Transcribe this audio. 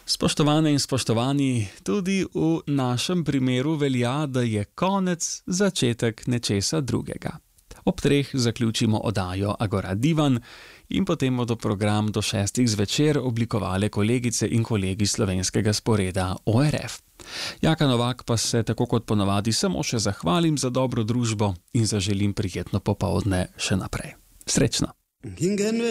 Spoštovane in spoštovani, tudi v našem primeru velja, da je konec začetek nečesa drugega. Ob 3 zaključimo oddajo Agora Divan in potem bodo program do 6 zvečer oblikovale kolegice in kolegi slovenskega sporeda ORF. Jaka Novak pa se tako kot ponavadi samo še zahvalim za dobro družbo in zaželim prijetno popoldne še naprej. Srečno!